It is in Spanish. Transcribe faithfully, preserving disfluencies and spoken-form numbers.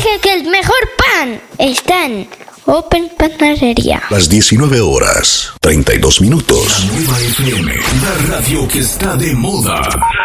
dije que el mejor pan está en Open Panadería. Las diecinueve horas, treinta y dos minutos. La Nueva F M, la radio que está de moda.